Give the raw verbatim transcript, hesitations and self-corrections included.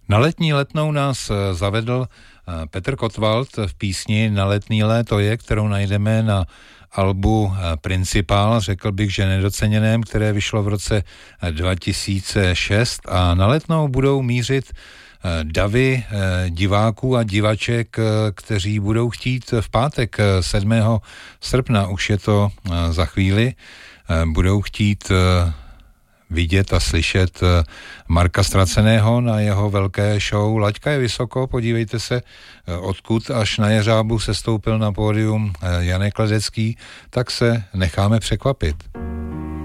Na letní letnou nás zavedl Petr Kottwald v písni Na letní léto je, kterou najdeme na albu Principál, řekl bych, že nedoceněném, které vyšlo v roce dva tisíce šest, a na letnou budou mířit davy diváků a divaček, kteří budou chtít v pátek sedmého srpna, už je to za chvíli, budou chtít vidět a slyšet Marka Ztraceného na jeho velké show Laťka je vysoko. Podívejte se, odkud až na jeřábu se stoupil na pódium Janek Ledecký, tak se necháme překvapit.